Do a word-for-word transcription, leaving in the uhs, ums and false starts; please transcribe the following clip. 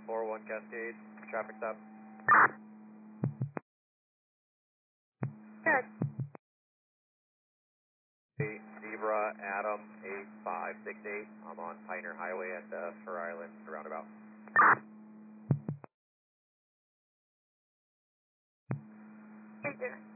four one Cascade, traffic stop. Good. Zebra Adam eight five six eight. I'm on Pioneer Highway at the Fur Island roundabout. Right there.